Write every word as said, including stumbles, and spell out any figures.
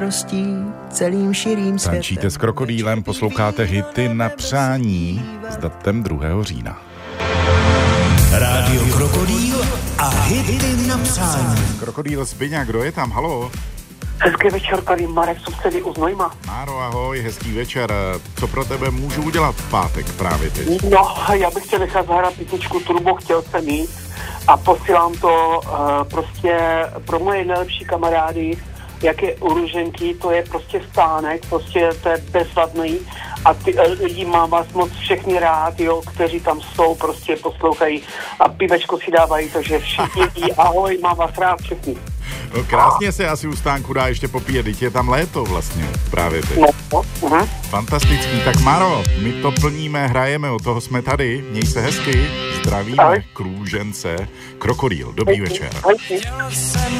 celým širým světem. Tančíte s Krokodýlem, posloucháte Hity na přání s datem druhého října. Rádio Krokodýl a Hity na přání. Krokodýl Zbyňa, kdo je tam? Halo? Hezký večer, tady Marek Soustředí u Znojma. Máro, ahoj, hezký večer. Co pro tebe můžu udělat v pátek právě teď? No, já bych chtěl nechat zahrát písničku Turbo, chtěl jsem jít a posílám to uh, prostě pro moje nejlepší kamarády, jak je u Ruženky, to je prostě stánek, prostě to je bezvadný a ty lidi mám vás moc všechny rád, jo, kteří tam jsou, prostě poslouchají a pivečko si dávají, takže všichni ví, ahoj, mám vás rád všechny. No, krásně se asi u stánku dá ještě popíjet, teď je tam léto vlastně právě teď. No, no, uh-huh. Fantastický, tak Maro, my to plníme, hrajeme, od toho jsme tady, měj se hezky, zdravíme Ahoj. Krůžence, Krokodýl, dobrý večer. Ahoj.